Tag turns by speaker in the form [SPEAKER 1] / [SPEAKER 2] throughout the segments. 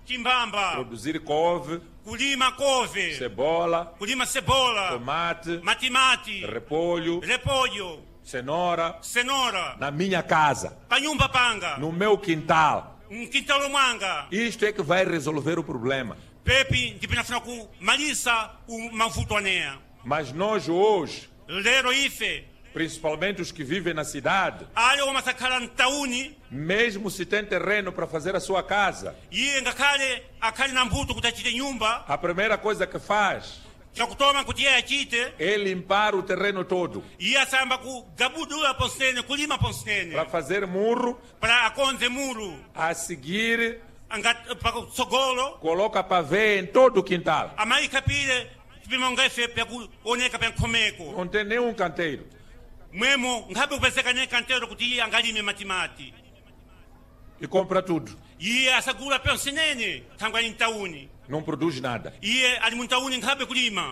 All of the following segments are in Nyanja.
[SPEAKER 1] chimbamba,
[SPEAKER 2] produzir couve,
[SPEAKER 1] kulima kove,
[SPEAKER 2] cebola,
[SPEAKER 1] kulima cebola,
[SPEAKER 2] tomate,
[SPEAKER 1] matimati,
[SPEAKER 2] repolho,
[SPEAKER 1] repolho,
[SPEAKER 2] cenoura,
[SPEAKER 1] cenoura,
[SPEAKER 2] na minha casa,
[SPEAKER 1] pa nyumba panga,
[SPEAKER 2] no meu quintal.
[SPEAKER 1] mkintalo mwanga.
[SPEAKER 2] Isto é que vai resolver o problema.
[SPEAKER 1] Pepi ndipinafuna kumalisa mavuto aneya.
[SPEAKER 2] Mas nós hoje,
[SPEAKER 1] Lero ife
[SPEAKER 2] principalmente os que vivem na cidade,
[SPEAKER 1] ale omasakhala mtauni,
[SPEAKER 2] mesmo se tem terreno para fazer a sua casa,
[SPEAKER 1] iye ngakhale akhali na mbuto kuti achite nyumba,
[SPEAKER 2] a primeira coisa que faz
[SPEAKER 1] chakutoma kuti iye achite,
[SPEAKER 2] é limpar o terreno todo,
[SPEAKER 1] iye asamba kugabudula ponsene, kulima ponsene,
[SPEAKER 2] para fazer murro,
[SPEAKER 1] para akonze muru,
[SPEAKER 2] a seguir
[SPEAKER 1] pakutsogolo,
[SPEAKER 2] coloca pavê em todo o quintal.
[SPEAKER 1] amayika pile pimongefe pyakuoneka pya nkhomeko.
[SPEAKER 2] Não tem nenhum canteiro.
[SPEAKER 1] Mwemo ngabe kupezeka ne kantero kuti iye angalime matimati.
[SPEAKER 2] E compra tudo.
[SPEAKER 1] Iye asagula pensenene tangu ali mtauni.
[SPEAKER 2] Não produz nada.
[SPEAKER 1] Iye ali mtauni ngabe kulima.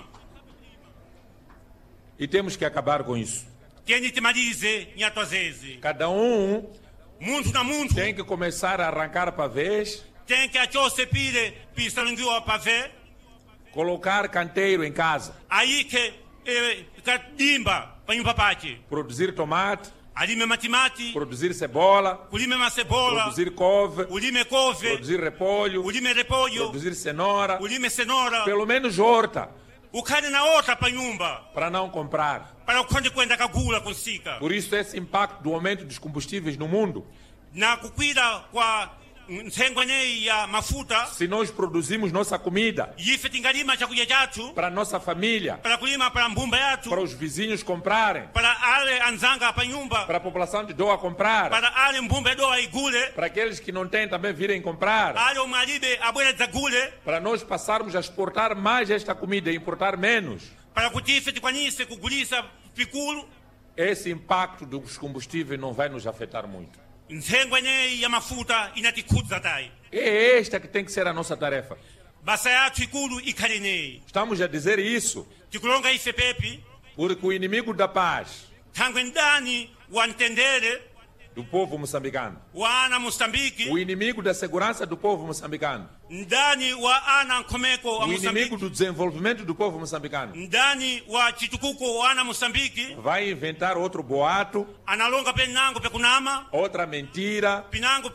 [SPEAKER 2] E temos que acabar com isso.
[SPEAKER 1] Tieni timalize nyato zezi.
[SPEAKER 2] Cada
[SPEAKER 1] Muntu na muntu
[SPEAKER 2] tem que começar a arrancar pavês,
[SPEAKER 1] tem que achose pile pisalungiwa pave.
[SPEAKER 2] colocar canteiro em casa,
[SPEAKER 1] Aí que kadimba pa nyumba pake.
[SPEAKER 2] produzir tomate,
[SPEAKER 1] Alime matimati,
[SPEAKER 2] produzir cebola,
[SPEAKER 1] kulime masebola,
[SPEAKER 2] produzir couve,
[SPEAKER 1] ulime kove,
[SPEAKER 2] produzir repolho,
[SPEAKER 1] ulime repolho,
[SPEAKER 2] produzir cenoura,
[SPEAKER 1] ulime cenoura.
[SPEAKER 2] pelo menos horta,
[SPEAKER 1] Ukhale na ota pa nyumba
[SPEAKER 2] para não comprar.
[SPEAKER 1] para ukhonde kwenda kagula kunsika.
[SPEAKER 2] Por isso esse impacto do aumento dos combustíveis no mundo.
[SPEAKER 1] Na kukwira kwa ntsengo ineyi ya mafuta,
[SPEAKER 2] Se nós produzimos nossa comida
[SPEAKER 1] ife tingalima chakudya chathu
[SPEAKER 2] para nossa família,
[SPEAKER 1] para kulima para mbumba yathu,
[SPEAKER 2] para os vizinhos comprarem,
[SPEAKER 1] para ale anzanga pa nyumba,
[SPEAKER 2] para a população de Doa comprar,
[SPEAKER 1] para ale mbumba edoa igule,
[SPEAKER 2] para aqueles que não têm também virem comprar,
[SPEAKER 1] ale umalibe abwere dzagule,
[SPEAKER 2] para nós passarmos a exportar mais esta comida e importar menos.
[SPEAKER 1] para kuti ife tikwanise kugulisa pikulu.
[SPEAKER 2] Esse impacto dos combustíveis não vai nos afetar muito.
[SPEAKER 1] Ntsengo ineyi ya mafuta inatikhudza tayi.
[SPEAKER 2] É esta que tem que ser a nossa tarefa.
[SPEAKER 1] Basa yathu ikulu ikhale ineyi.
[SPEAKER 2] Estamos a dizer isso
[SPEAKER 1] Tikulonga ife pepi,
[SPEAKER 2] porque o inimigo da paz
[SPEAKER 1] thangwe ndani wa ntendere
[SPEAKER 2] do povo moçambicano,
[SPEAKER 1] wa ana Mosambiki,
[SPEAKER 2] o inimigo da segurança do povo moçambicano,
[SPEAKER 1] ndani wa ana nkhomeko wa
[SPEAKER 2] o inimigo
[SPEAKER 1] Mosambiki,
[SPEAKER 2] do desenvolvimento do povo moçambicano,
[SPEAKER 1] ndani wa chitukuko wa ana Mosambiki,
[SPEAKER 2] vai inventar outro boato,
[SPEAKER 1] analonga penango pekunama,
[SPEAKER 2] outra mentira,
[SPEAKER 1] pinango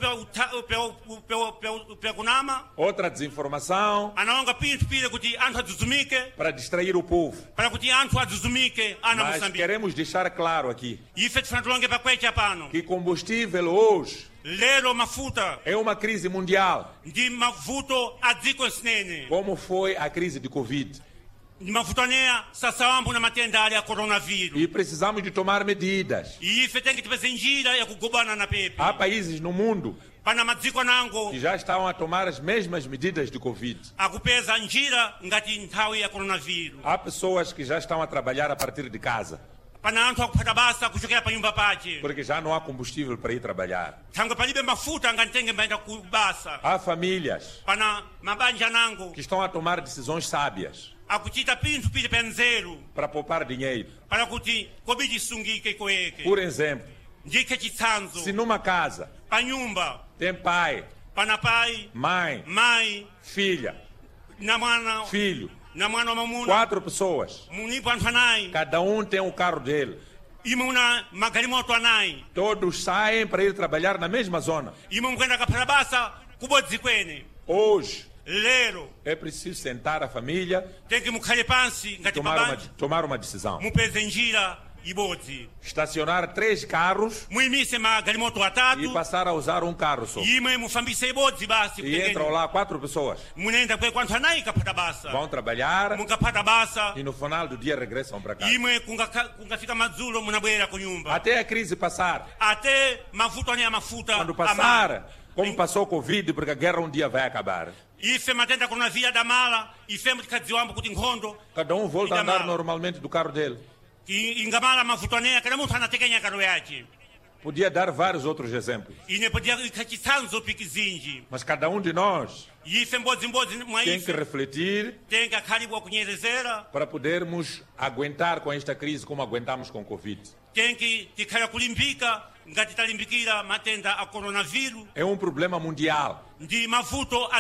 [SPEAKER 1] pekunama,
[SPEAKER 2] outra desinformação
[SPEAKER 1] analonga pinthu pile kuti anthu adzuzumike,
[SPEAKER 2] para distrair o povo.
[SPEAKER 1] para kuti anthu adzuzumike ana
[SPEAKER 2] Mas
[SPEAKER 1] Mosambiki.
[SPEAKER 2] queremos deixar claro aqui
[SPEAKER 1] Ife tifuna tulonge pakwecha pano,
[SPEAKER 2] que combustível hoje
[SPEAKER 1] lero mafuta
[SPEAKER 2] é uma crise mundial,
[SPEAKER 1] ndi mavuto adziko nsinene,
[SPEAKER 2] como foi a crise de Covid.
[SPEAKER 1] ndi mavuto aneya sasawambu na matenda ali ya coronavírus.
[SPEAKER 2] E precisamos de tomar medidas.
[SPEAKER 1] Ife tenke tipeze njira ya kugobana na pepe.
[SPEAKER 2] Há países no mundo
[SPEAKER 1] Pana madziko nango
[SPEAKER 2] que já estão a tomar as mesmas medidas de Covid.
[SPEAKER 1] akupeza njira ngati nthawi ya coronavírus.
[SPEAKER 2] Há pessoas que já estão a trabalhar a partir de casa,
[SPEAKER 1] Pana anthu akuphata basa kuchokera pa nyumba pace,
[SPEAKER 2] porque já não há combustível para ir trabalhar.
[SPEAKER 1] thangwe palibe mafuta ngatitenge mbaenda kubasa.
[SPEAKER 2] Há famílias
[SPEAKER 1] Pana mabanja nango
[SPEAKER 2] que estão a tomar decisões sábias
[SPEAKER 1] akuchita pinthu pili pa nzeru
[SPEAKER 2] para poupar dinheiro.
[SPEAKER 1] para kuti kobidi sungike ikoyeke.
[SPEAKER 2] Por exemplo,
[SPEAKER 1] Ndike chitsanzo
[SPEAKER 2] se numa casa
[SPEAKER 1] pa nyumba
[SPEAKER 2] tem pai,
[SPEAKER 1] pana pai,
[SPEAKER 2] mãe,
[SPEAKER 1] mai
[SPEAKER 2] filha,
[SPEAKER 1] na mwana
[SPEAKER 2] filho,
[SPEAKER 1] na mwana wa mamuna,
[SPEAKER 2] 4 pessoas,
[SPEAKER 1] munipo anthu anayi,
[SPEAKER 2] cada tem o carro dele.
[SPEAKER 1] imwe una magalimoto anayi,
[SPEAKER 2] Todos saem para ir trabalhar na mesma zona.
[SPEAKER 1] imwe mukuenda kaphata basa kubodzi kwene.
[SPEAKER 2] Hoje
[SPEAKER 1] Lero
[SPEAKER 2] é preciso sentar a família
[SPEAKER 1] tenke mukhale pansi
[SPEAKER 2] e
[SPEAKER 1] ngati
[SPEAKER 2] tomar
[SPEAKER 1] pabanja
[SPEAKER 2] uma decisão.
[SPEAKER 1] mupeze njira ibodzi,
[SPEAKER 2] Estacionar 3 carros
[SPEAKER 1] muyimise magalimoto
[SPEAKER 2] e
[SPEAKER 1] atatu,
[SPEAKER 2] passar a usar um carro só.
[SPEAKER 1] imwe mufambise ibodzi basi,
[SPEAKER 2] E entram lá 4 pessoas.
[SPEAKER 1] munenda kwe kwanthu anayi kaphata basa,
[SPEAKER 2] Vão trabalhar
[SPEAKER 1] mukaphata basa,
[SPEAKER 2] e no final do dia regressam para casa.
[SPEAKER 1] imwe kungafika madzulo munabwera ku nyumba.
[SPEAKER 2] Até a crise passar.
[SPEAKER 1] Ate mavuto ane ya mafuta
[SPEAKER 2] Quando passar, como passou o Covid, porque a guerra um dia vai acabar.
[SPEAKER 1] ife matenda coronavírus adamala, ife mutikadziwambo kuti nkhondo
[SPEAKER 2] Cada volta a andar
[SPEAKER 1] idamala.
[SPEAKER 2] normalmente do carro dele.
[SPEAKER 1] Ingamala mavuto aneya kada munthu anatekenya karo yace.
[SPEAKER 2] Podia dar vários outros exemplos.
[SPEAKER 1] Ine podia ikachitsanzo pikizinji.
[SPEAKER 2] Mas cada de nós
[SPEAKER 1] Ife mbodzimbodzi mwa
[SPEAKER 2] tem que
[SPEAKER 1] ife
[SPEAKER 2] refletir
[SPEAKER 1] tenga khalibwa kunyerezera,
[SPEAKER 2] para podermos aguentar com esta crise como aguentamos com o Covid.
[SPEAKER 1] tenki tikhala kulimbika ngati talimbikira matenda a coronavírus
[SPEAKER 2] É um problema mundial.
[SPEAKER 1] ndi mavuto a